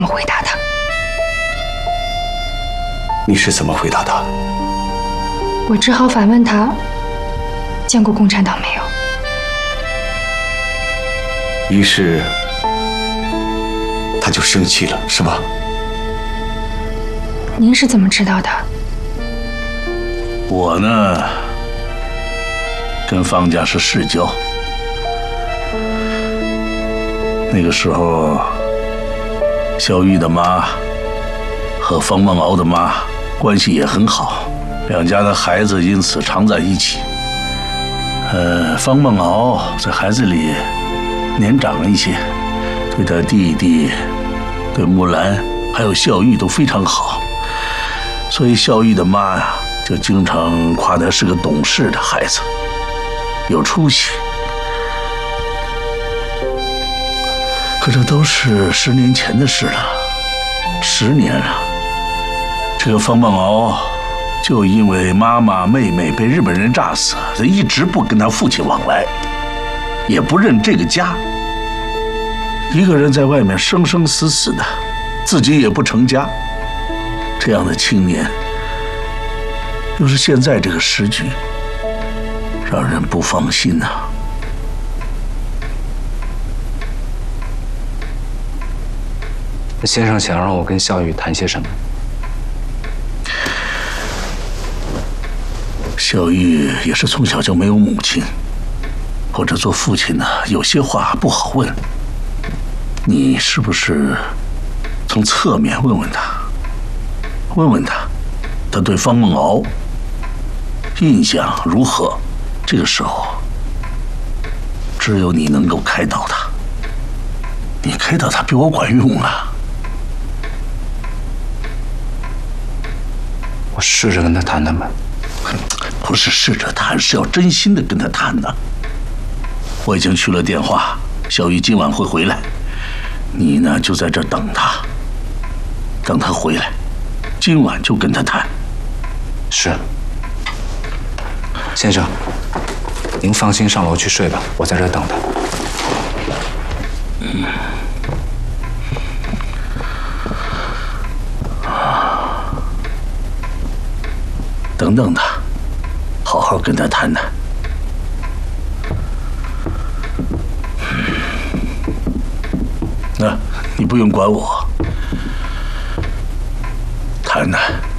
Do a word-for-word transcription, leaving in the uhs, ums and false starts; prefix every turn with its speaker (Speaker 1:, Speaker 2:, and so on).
Speaker 1: 怎么回答他。
Speaker 2: 你是怎么回答他的？
Speaker 1: 我只好反问他，见过共产党没有？
Speaker 2: 于是他就生气了，是吧？
Speaker 1: 您是怎么知道的？
Speaker 3: 我呢，跟方家是世交。那个时候，萧玉的妈和方梦敖的妈关系也很好，两家的孩子因此常在一起。呃，方梦敖在孩子里年长一些，对他弟弟、对木兰还有孝玉都非常好，所以孝玉的妈呀，就经常夸他是个懂事的孩子，有出息。可这都是十年前的事了，十年了。这个方梦敖就因为妈妈、妹妹被日本人炸死，他一直不跟他父亲往来，也不认这个家，一个人在外面生生死死的，自己也不成家。这样的青年，又是现在这个时局，让人不放心呐、啊。
Speaker 4: 那先生想让我跟孝玉谈些什么？
Speaker 3: 孝玉也是从小就没有母亲，或者做父亲呢，有些话不好问。你是不是从侧面问问他，问问他，他对方梦敖印象如何？这个时候，只有你能够开导他。你开导他比我管用啊！
Speaker 4: 我试着跟他谈谈吧。
Speaker 3: 不是试着谈，是要真心的跟他谈的。我已经去了电话，小玉今晚会回来，你呢就在这等他，等他回来，今晚就跟他谈。
Speaker 4: 是，先生，您放心上楼去睡吧，我在这等他。
Speaker 3: 嗯。等等他，好好跟他谈谈。那、啊，你不用管我，谈谈。